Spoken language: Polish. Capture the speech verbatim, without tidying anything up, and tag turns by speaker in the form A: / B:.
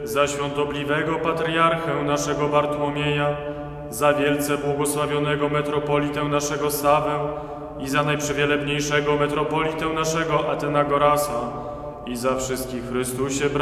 A: za świątobliwego patriarchę naszego Bartłomieja, za wielce błogosławionego metropolitę naszego Sawę i za najprzewielebniejszego metropolitę naszego Atenagorasa i za wszystkich w Chrystusie braci